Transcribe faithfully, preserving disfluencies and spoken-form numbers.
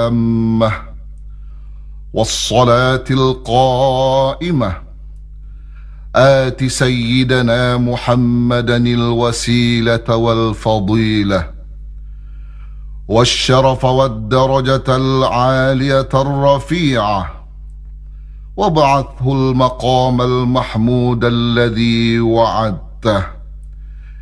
التامة والصلاة القائمة آت سيدنا محمدا الوسيلة والفضيلة والشرف والدرجة العالية الرفيعة وابعثه المقام المحمود الذي وعدته.